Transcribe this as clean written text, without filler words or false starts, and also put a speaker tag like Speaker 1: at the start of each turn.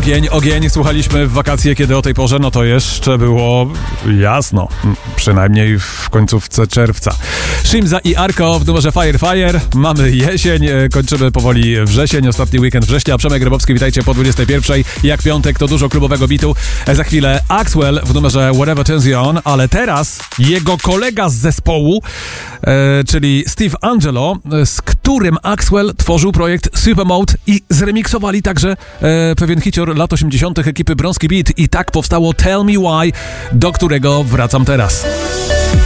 Speaker 1: Ogień słuchaliśmy w wakacje, kiedy o tej porze, no to jeszcze było jasno, przynajmniej w końcówce czerwca. Shimza i Arko w numerze Fire. Mamy jesień, kończymy powoli wrzesień, ostatni weekend września. Przemek Grabowski, witajcie po 21. Jak piątek to dużo klubowego bitu. Za chwilę Axwell w numerze Whatever Turns You On, ale teraz jego kolega z zespołu, czyli Steve Angelo, z którym Axwell tworzył projekt Supermode i zremiksowali także pewien hicior lat 80. ekipy Bronski Beat i tak powstało Tell Me Why, do którego wracam teraz.